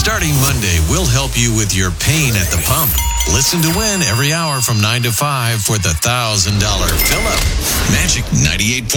Starting Monday, we'll help you with your pain at the pump. Listen to Win every hour from 9 to 5 for the $1,000 fill-up. Magic 98.